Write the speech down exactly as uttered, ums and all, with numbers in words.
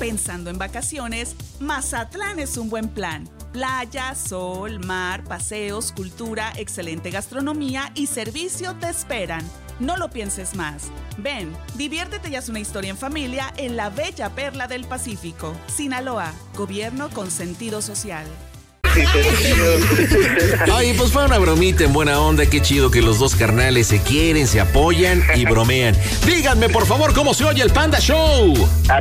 Pensando en vacaciones, Mazatlán es un buen plan. Playa, sol, mar, paseos, cultura, excelente gastronomía y servicio te esperan. No lo pienses más. Ven, diviértete y haz una historia en familia en la bella perla del Pacífico. Sinaloa, gobierno con sentido social. Ay, pues fue una bromita en buena onda. Qué chido que los dos carnales se quieren, se apoyan y bromean. Díganme, por favor, cómo se oye el Panda Show. A